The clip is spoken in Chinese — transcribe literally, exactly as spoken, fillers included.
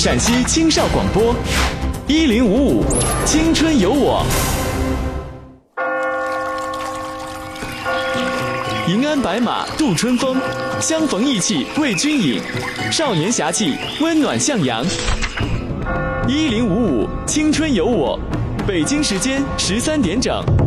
陕西青少广播，一零五五青春有我。银鞍白马度春风，相逢意气为君饮。少年侠气，温暖向阳。一零五五青春有我，北京时间十三点整。